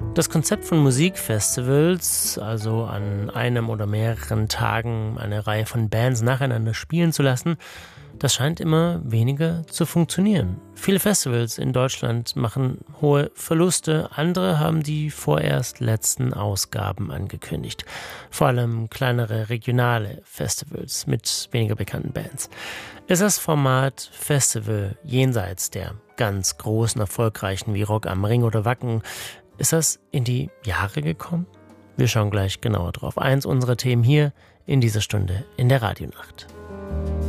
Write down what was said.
Das Konzept von Musikfestivals, also an einem oder mehreren Tagen eine Reihe von Bands nacheinander spielen zu lassen, das scheint immer weniger zu funktionieren. Viele Festivals in Deutschland machen hohe Verluste, andere haben die vorerst letzten Ausgaben angekündigt. Vor allem kleinere regionale Festivals mit weniger bekannten Bands. Ist das Format Festival jenseits der ganz großen, erfolgreichen wie Rock am Ring oder Wacken, ist das in die Jahre gekommen? Wir schauen gleich genauer drauf. Eins unserer Themen hier in dieser Stunde in der Radionacht.